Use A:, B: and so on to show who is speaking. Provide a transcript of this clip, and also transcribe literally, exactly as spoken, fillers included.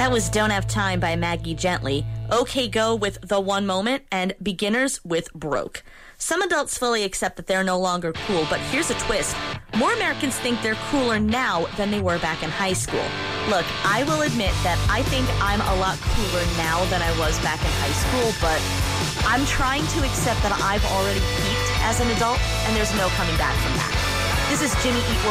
A: That was Don't Have Time by Maggie Gently, OK Go with The One Moment, and Beginners with Broke. Some adults fully accept that they're no longer cool, but here's a twist. More Americans think they're cooler now than they were back in high school. Look, I will admit that I think I'm a lot cooler now than I was back in high school, but I'm trying to accept that I've already peaked as an adult, and there's no coming back from that. This is Jimmy Eat World.